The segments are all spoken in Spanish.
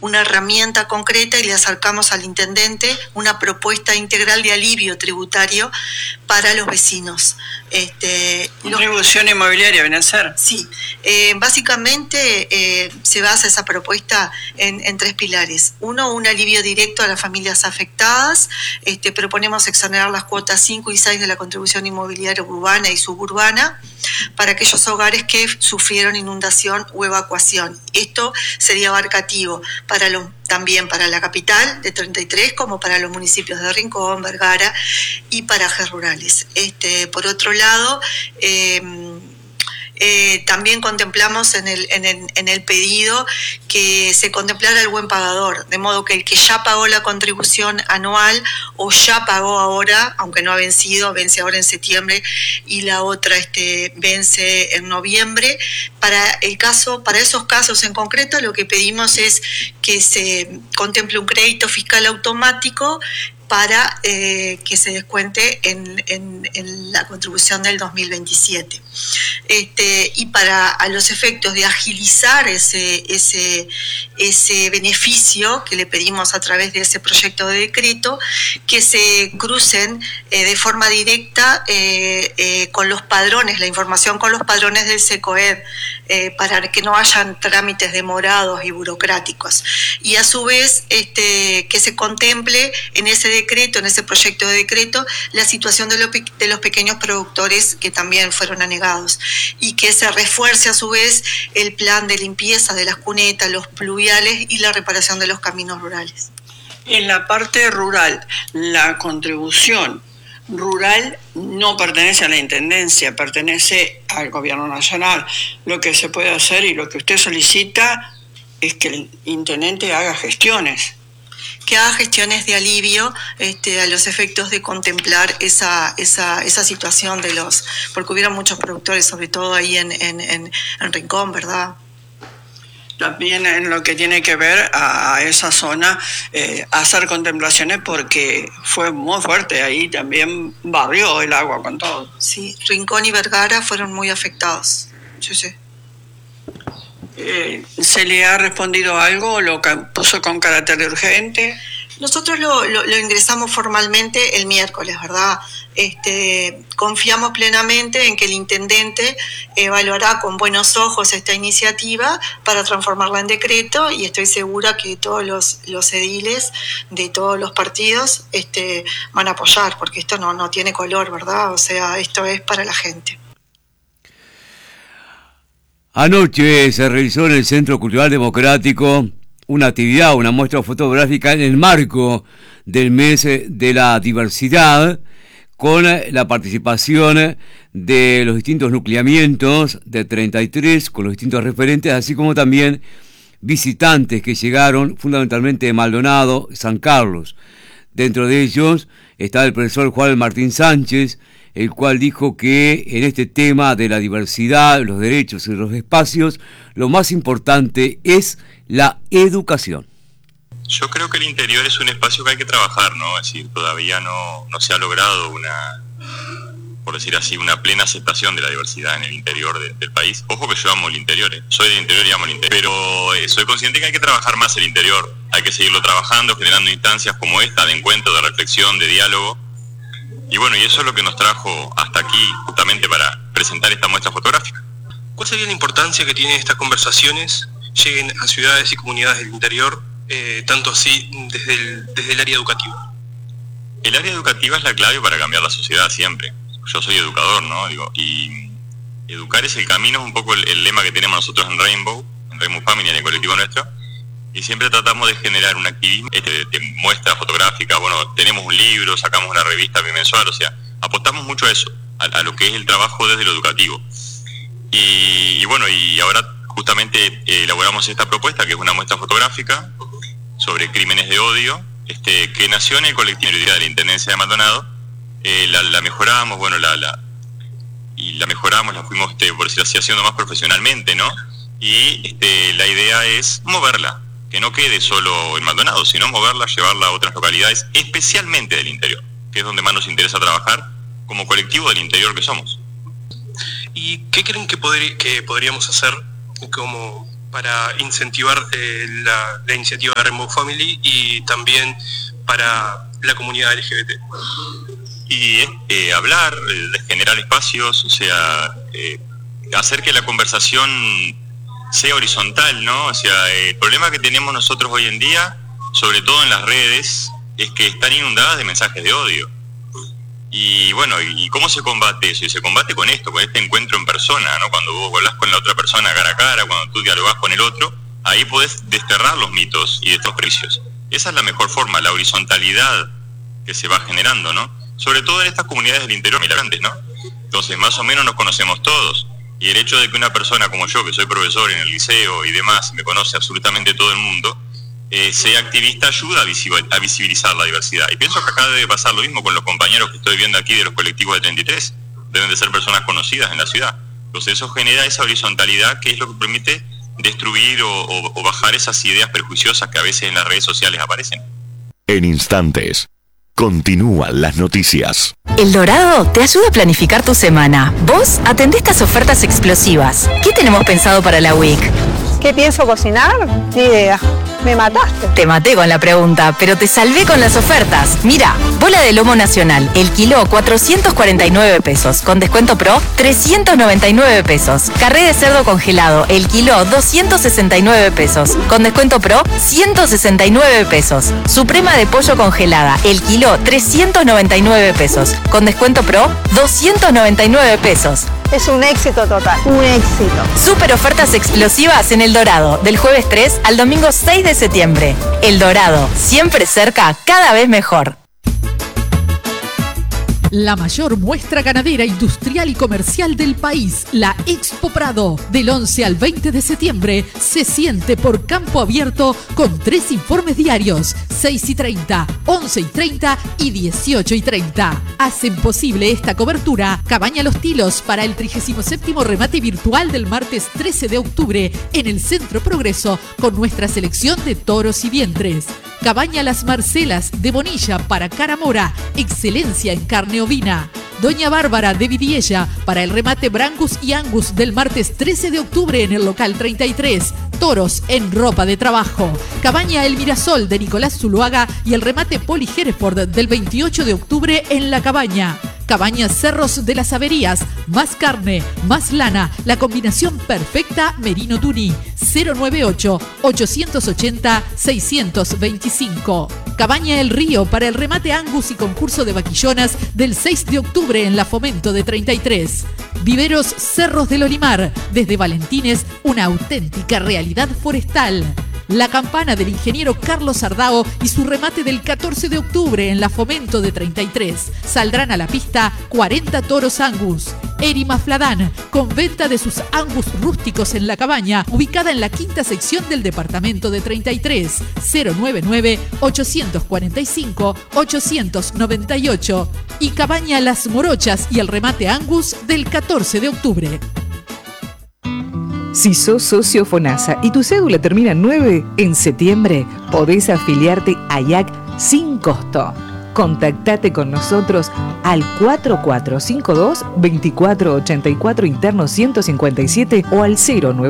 una herramienta concreta y le acercamos al intendente una propuesta integral de alivio tributario para los vecinos. ¿Contribución inmobiliaria viene a ser? Sí, básicamente se basa esa propuesta en tres pilares. Uno, un alivio directo a las familias afectadas. Proponemos exonerar las cuotas 5 y 6 de la contribución inmobiliaria urbana y suburbana para aquellos hogares que sufrieron inundación o evacuación. Esto sería abarcativo también para la capital de 33, como para los municipios de Rincón, Vergara y parajes rurales. Por otro lado, también contemplamos en el pedido que se contemplara el buen pagador, de modo que el que ya pagó la contribución anual o ya pagó ahora, aunque no ha vencido, vence ahora en septiembre y la otra vence en noviembre. Para esos casos en concreto, lo que pedimos es que se contemple un crédito fiscal automático para que se descuente en la contribución del 2027. Y a los efectos de agilizar ese beneficio que le pedimos a través de ese proyecto de decreto, que se crucen de forma directa con los padrones, la información con los padrones del SECOED, para que no hayan trámites demorados y burocráticos. Y a su vez que se contemple en ese decreto, en ese proyecto de decreto, la situación de los pequeños productores que también fueron anegados, y que se refuerce a su vez el plan de limpieza de las cunetas, los pluviales y la reparación de los caminos rurales. En la parte rural, la contribución rural no pertenece a la Intendencia, pertenece al Gobierno Nacional. Lo que se puede hacer y lo que usted solicita es que el Intendente haga gestiones. Que haga gestiones de alivio a los efectos de contemplar esa situación porque hubieron muchos productores, sobre todo ahí en Rincón, ¿verdad? También en lo que tiene que ver a esa zona, hacer contemplaciones porque fue muy fuerte, ahí también barrió el agua con todo. Sí, Rincón y Vergara fueron muy afectados. Sí. ¿Se le ha respondido algo? ¿Lo puso con carácter de urgente? Nosotros lo ingresamos formalmente el miércoles, ¿verdad? Confiamos plenamente en que el intendente evaluará con buenos ojos esta iniciativa para transformarla en decreto, y estoy segura que todos los ediles de todos los partidos van a apoyar, porque esto no tiene color, ¿verdad? O sea, esto es para la gente. Anoche se realizó en el Centro Cultural Democrático una actividad, una muestra fotográfica en el marco del mes de la diversidad, con la participación de los distintos nucleamientos de 33, con los distintos referentes, así como también visitantes que llegaron fundamentalmente de Maldonado, San Carlos. Dentro de ellos está el profesor Juan Martín Sánchez, el cual dijo que en este tema de la diversidad, los derechos y los espacios, lo más importante es la educación. Yo creo que el interior es un espacio que hay que trabajar, ¿no? Es decir, todavía no se ha logrado por decir así, una plena aceptación de la diversidad en el interior del país. Ojo que yo amo el interior, soy del interior y amo el interior, pero soy consciente que hay que trabajar más el interior, hay que seguirlo trabajando, generando instancias como esta, de encuentro, de reflexión, de diálogo. Y bueno, y eso es lo que nos trajo hasta aquí, justamente para presentar esta muestra fotográfica. ¿Cuál sería la importancia que tienen estas conversaciones, lleguen a ciudades y comunidades del interior, tanto así desde el área educativa? El área educativa es la clave para cambiar la sociedad siempre. Yo soy educador, ¿no? Y educar es el camino, es un poco el lema que tenemos nosotros en Rainbow Family, en el colectivo nuestro. Y siempre tratamos de generar un activismo de muestra fotográfica. Bueno, tenemos un libro, sacamos una revista bimensual, o sea, apostamos mucho a eso, a lo que es el trabajo desde lo educativo. Y bueno, y ahora justamente elaboramos esta propuesta, que es una muestra fotográfica sobre crímenes de odio, que nació en el colectivo de la Intendencia de Maldonado. La mejoramos, bueno, la mejoramos, la fuimos, por decirlo así, haciendo más profesionalmente, ¿no? Y la idea es moverla, que no quede solo en Maldonado, sino moverla, llevarla a otras localidades, especialmente del interior, que es donde más nos interesa trabajar como colectivo del interior que somos. ¿Y qué creen que podríamos hacer como para incentivar la iniciativa de Rainbow Family y también para la comunidad LGBT. Y hablar, generar espacios, o sea, hacer que la conversación sea horizontal, ¿no? O sea, el problema que tenemos nosotros hoy en día, sobre todo en las redes, es que están inundadas de mensajes de odio. Y bueno, ¿y cómo se combate eso? Y se combate con esto, con este encuentro en persona, ¿no? Cuando vos hablas con la otra persona cara a cara, cuando tú dialogás con el otro, ahí podés desterrar los mitos y estos prejuicios. Esa es la mejor forma, la horizontalidad que se va generando, ¿no? Sobre todo en estas comunidades del interior migrantes, ¿no? Entonces, más o menos nos conocemos todos. Y el hecho de que una persona como yo, que soy profesor en el liceo y demás, me conoce absolutamente todo el mundo, sea activista ayuda a visibilizar la diversidad. Y pienso que acá debe pasar lo mismo con los compañeros que estoy viendo aquí de los colectivos de 33. Deben de ser personas conocidas en la ciudad. Entonces eso genera esa horizontalidad que es lo que permite destruir o bajar esas ideas prejuiciosas que a veces en las redes sociales aparecen. En instantes, continúan las noticias. El Dorado te ayuda a planificar tu semana. Vos atendés estas ofertas explosivas. ¿Qué tenemos pensado para la week? ¿Qué pienso cocinar? Ni idea. Me mataste. Te maté con la pregunta, pero te salvé con las ofertas. Mira, bola de lomo nacional, el kilo 449 pesos, con descuento pro 399 pesos. Carré de cerdo congelado, el kilo 269 pesos, con descuento pro 169 pesos. Suprema de pollo congelada, el kilo 399 pesos, con descuento pro 299 pesos. Es un éxito total, un éxito. Super ofertas explosivas en El Dorado, del jueves 3 al domingo 6 de septiembre. El Dorado, siempre cerca, cada vez mejor. La mayor muestra ganadera, industrial y comercial del país, la Expo Prado, del 11 al 20 de septiembre, se siente por campo abierto con 3 informes diarios, 6:30, 11:30 y 18:30. Hacen posible esta cobertura Cabaña Los Tilos para el 37º remate virtual del martes 13 de octubre en el Centro Progreso con nuestra selección de toros y vientres. Cabaña Las Marcelas de Bonilla para Caramora, excelencia en carne ovina. Doña Bárbara de Vidiella para el remate Brangus y Angus del martes 13 de octubre en el local 33. Toros en ropa de trabajo. Cabaña El Mirasol de Nicolás Zuluaga y el remate Poli Hereford del 28 de octubre en La Cabaña. Cabaña Cerros de las Averías, más carne, más lana, la combinación perfecta Merino Tuni, 098-880-625. Cabaña El Río para el remate Angus y concurso de vaquillonas del 6 de octubre en la Fomento de 33. Viveros Cerros del Olimar, desde Valentines, una auténtica realidad forestal. La Campana del ingeniero Carlos Ardao y su remate del 14 de octubre en la Fomento de 33. Saldrán a la pista 40 toros Angus. Erima Fladán, con venta de sus Angus rústicos en La Cabaña, ubicada en la quinta sección del departamento de 33. 099-845-898. Y Cabaña Las Morochas y el remate Angus del 14 de octubre. Si sos socio FONASA y tu cédula termina en 9, en septiembre podés afiliarte a IAC sin costo. Contactate con nosotros al 4452-2484 interno 157 o al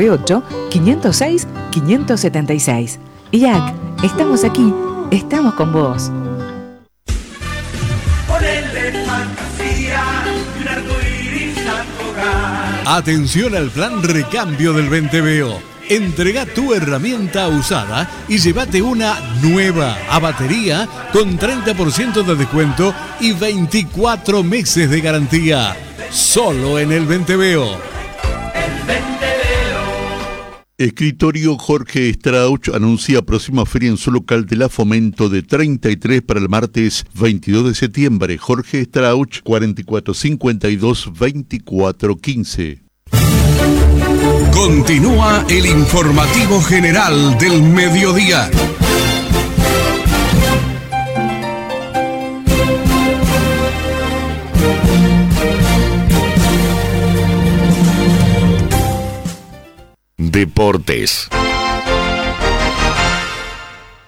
098-506-576. IAC, estamos aquí, estamos con vos. Atención al plan recambio del Venteveo. Entrega tu herramienta usada y llévate una nueva a batería con 30% de descuento y 24 meses de garantía. Solo en el Venteveo. Escritorio Jorge Strauch anuncia próxima feria en su local de la Fomento de 33 para el martes 22 de septiembre. Jorge Strauch, 4452-2415. Continúa el informativo general del mediodía. Deportes.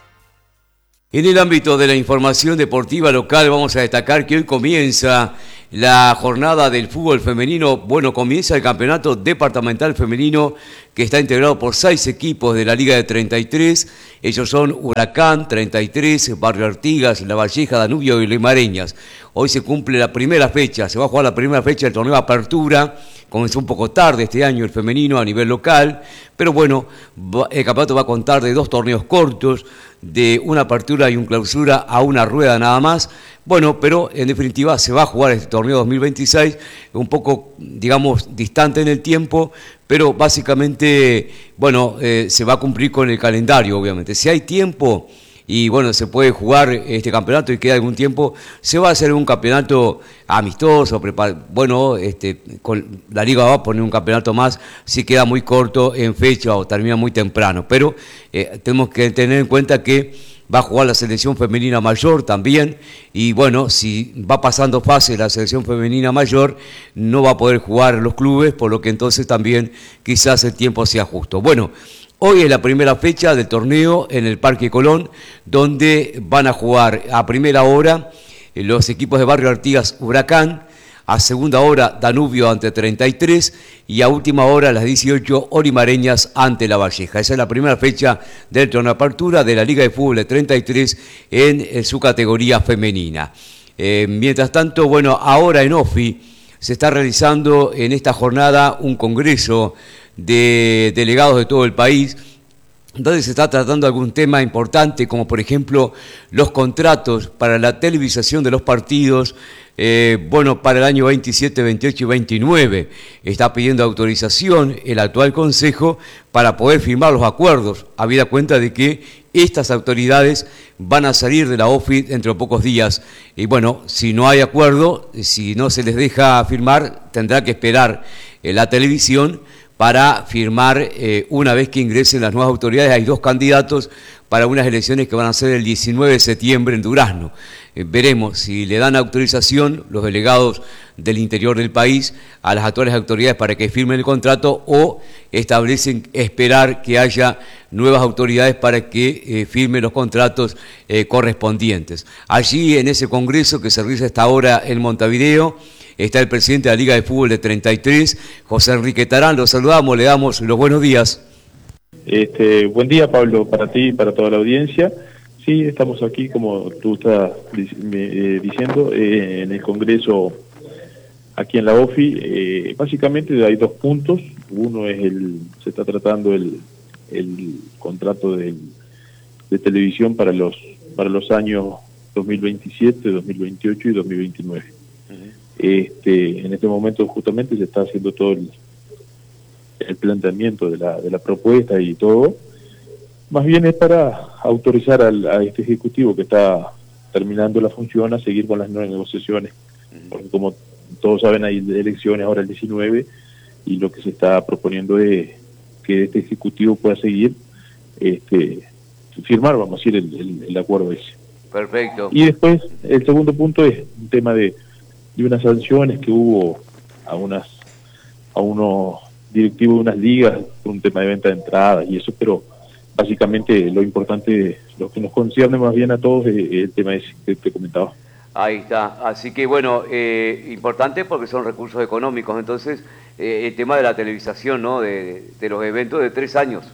En el ámbito de la información deportiva local vamos a destacar que hoy comienza la jornada del fútbol femenino. Bueno, comienza el campeonato departamental femenino que está integrado por 6 equipos de la Liga de 33. Ellos son Huracán, 33, Barrio Artigas, La Valleja, Danubio y Limareñas. Hoy se cumple la primera fecha, se va a jugar la primera fecha del torneo de apertura. Comenzó un poco tarde este año el femenino a nivel local, pero bueno, el campeonato va a contar de 2 torneos cortos, de una apertura y una clausura a una rueda nada más. Bueno, pero en definitiva se va a jugar este torneo 2026, un poco, digamos, distante en el tiempo, pero básicamente, bueno, se va a cumplir con el calendario, obviamente. Si hay tiempo y bueno, se puede jugar este campeonato y queda algún tiempo, se va a hacer un campeonato amistoso, bueno, con la liga va a poner un campeonato más si queda muy corto en fecha o termina muy temprano, pero tenemos que tener en cuenta que va a jugar la selección femenina mayor también, y bueno, si va pasando fase la selección femenina mayor, no va a poder jugar los clubes, por lo que entonces también quizás el tiempo sea justo. Bueno, hoy es la primera fecha del torneo en el Parque Colón, donde van a jugar a primera hora los equipos de Barrio Artigas Huracán, a segunda hora Danubio ante 33 y a última hora a las 18 Olimareñas ante La Valleja. Esa es la primera fecha del torneo de apertura de la Liga de Fútbol de 33 en su categoría femenina. Mientras tanto, bueno, ahora en OFI se está realizando en esta jornada un congreso de delegados de todo el país, donde se está tratando algún tema importante, como por ejemplo los contratos para la televisación de los partidos, bueno, para el año 27, 28 y 29. Está pidiendo autorización el actual Consejo para poder firmar los acuerdos, habida cuenta de que estas autoridades van a salir de la OFI dentro de pocos días. Y bueno, si no hay acuerdo, si no se les deja firmar, tendrá que esperar la televisión para firmar una vez que ingresen las nuevas autoridades. Hay 2 candidatos para unas elecciones que van a ser el 19 de septiembre en Durazno. Veremos si le dan autorización los delegados del interior del país a las actuales autoridades para que firmen el contrato, o establecen esperar que haya nuevas autoridades para que firmen los contratos correspondientes. Allí en ese congreso que se realiza hasta ahora en Montevideo, está el presidente de la Liga de Fútbol de 33, José Enrique Tarán. Lo saludamos, le damos los buenos días. Buen día, Pablo, para ti y para toda la audiencia. Sí, estamos aquí, como tú estás diciendo, en el Congreso aquí en la OFI. Básicamente hay 2 puntos. Uno es se está tratando el contrato de televisión para los años 2027, 2028 y 2029. En este momento justamente se está haciendo todo el planteamiento de la propuesta y todo. Más bien es para autorizar a este Ejecutivo que está terminando la función a seguir con las nuevas negociaciones, porque como todos saben hay elecciones ahora el 19 y lo que se está proponiendo es que este Ejecutivo pueda seguir, firmar, vamos a decir, el acuerdo ese. Perfecto. Y después el segundo punto es un tema de unas sanciones que hubo a unos directivos de unas ligas por un tema de venta de entradas y eso, pero básicamente lo importante, lo que nos concierne más bien a todos es el tema ese que te comentaba. Ahí está, así que bueno, importante porque son recursos económicos, entonces el tema de la televisación, ¿no? De los eventos de 3 años.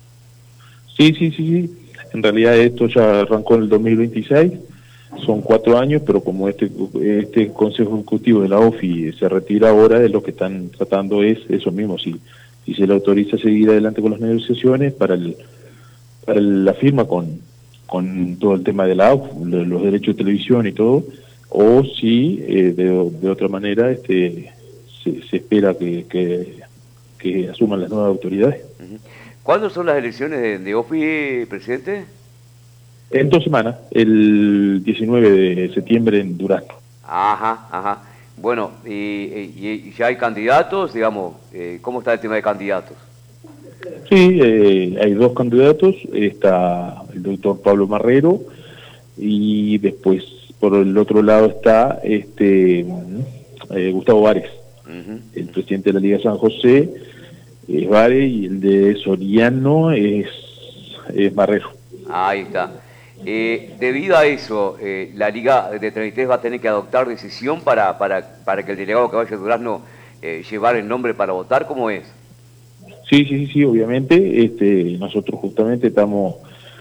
Sí, en realidad esto ya arrancó en el 2026, son 4 años, pero como este Consejo Ejecutivo de la OFI se retira ahora, de lo que están tratando es eso mismo, si se le autoriza a seguir adelante con las negociaciones para la firma con todo el tema de la AUF, los derechos de televisión y todo, o si de otra manera se espera que asuman las nuevas autoridades. ¿Cuándo son las elecciones de OFI, presidente? En 2 semanas, el 19 de septiembre en Durazno. Ajá. Bueno, y ya hay candidatos, digamos, ¿cómo está el tema de candidatos? Sí, hay 2 candidatos, está el doctor Pablo Marrero y después por el otro lado está Gustavo Vares, el presidente de la Liga San José es Vares y el de Soriano es Marrero. Ahí está. Debido a eso, la Liga de 33 va a tener que adoptar decisión para que el delegado que vaya a Durazno llevar el nombre para votar. ¿Cómo es? Sí, obviamente. Nosotros justamente estamos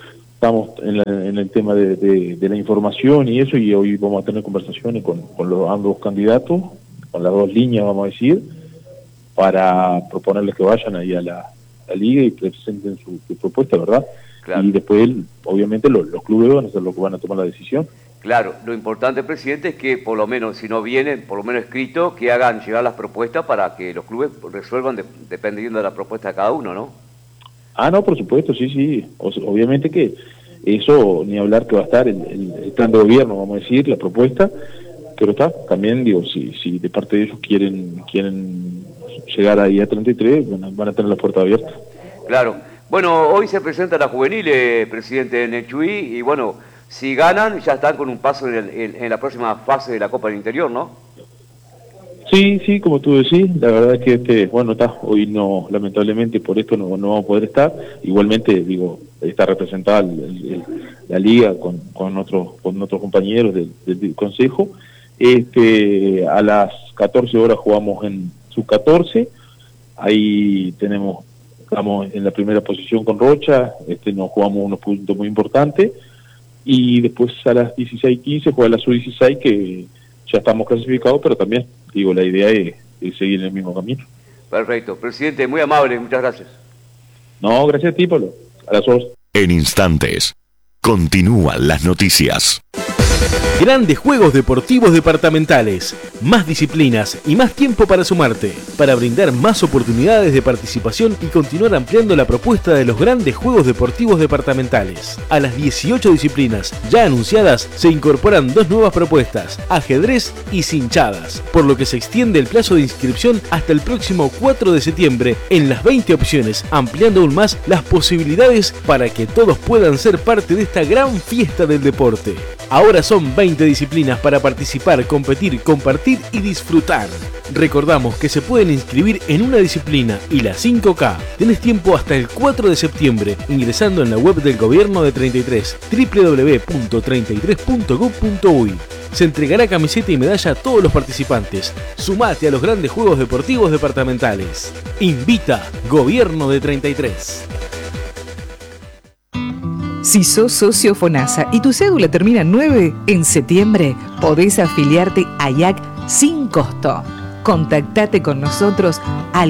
en el tema de la información y eso, y hoy vamos a tener conversaciones con ambos candidatos, con las dos líneas, vamos a decir, para proponerles que vayan ahí a la Liga y presenten su propuesta, ¿verdad? Claro. Y después, obviamente, los clubes van a ser los que van a tomar la decisión. Claro, lo importante, presidente, es que por lo menos, si no vienen, por lo menos escrito, que hagan llegar las propuestas para que los clubes resuelvan dependiendo de la propuesta de cada uno, ¿no? No, por supuesto, sí. Obviamente que eso, ni hablar que va a estar el plan de gobierno, vamos a decir, la propuesta, pero está, también digo, si de parte de ellos quieren llegar ahí a 33, van a tener la puerta abierta. Claro. Bueno, hoy se presenta la juvenil, presidente, en el Chuy, y bueno, si ganan, ya están con un paso en la próxima fase de la Copa del Interior, ¿no? Sí, como tú decís, la verdad es que hoy no, lamentablemente por esto no vamos a poder estar. Igualmente, digo, está representada la liga con otros compañeros del consejo. A las 14 horas jugamos en sub-14, ahí estamos en la primera posición con Rocha, nos jugamos unos puntos muy importantes, y después a las 16:15 juega la sub-16, que ya estamos clasificados, pero también, digo, la idea es seguir en el mismo camino. Perfecto. Presidente, muy amable, muchas gracias. No, gracias a ti, Pablo. A las 2. En instantes, continúan las noticias. Grandes Juegos Deportivos Departamentales, más disciplinas y más tiempo para sumarte, para brindar más oportunidades de participación y continuar ampliando la propuesta de los Grandes Juegos Deportivos Departamentales. A las 18 disciplinas ya anunciadas se incorporan 2 nuevas propuestas, ajedrez y cinchadas, por lo que se extiende el plazo de inscripción hasta el próximo 4 de septiembre en las 20 opciones, ampliando aún más las posibilidades para que todos puedan ser parte de esta gran fiesta del deporte. Ahora son 20 disciplinas para participar, competir, compartir y disfrutar. Recordamos que se pueden inscribir en una disciplina y la 5K. Tenés tiempo hasta el 4 de septiembre ingresando en la web del Gobierno de 33, www.33.gov.uy. Se entregará camiseta y medalla a todos los participantes. Sumate a los Grandes Juegos Deportivos Departamentales. Invita Gobierno de 33. Si sos socio FONASA y tu cédula termina en 9, en septiembre podés afiliarte a IAC sin costo. Contactate con nosotros al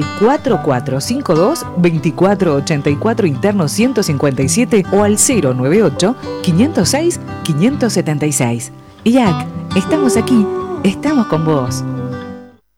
4452-2484 interno 157 o al 098-506-576. IAC, estamos aquí, estamos con vos.